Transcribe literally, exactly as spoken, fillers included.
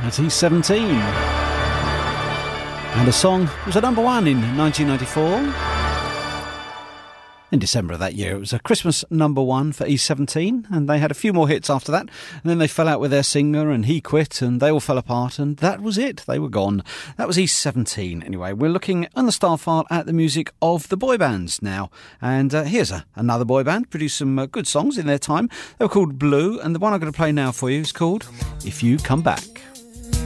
at E seventeen. And the song was a number one in nineteen ninety-four. In December of that year, it was a Christmas number one for E seventeen, and they had a few more hits after that, and then they fell out with their singer, and he quit, and they all fell apart, and that was it. They were gone. That was E seventeen. Anyway, we're looking on the star file at the music of the boy bands now, and uh, here's a, another boy band, produced some uh, good songs in their time. They were called Blue, and the one I'm going to play now for you is called If You Come Back.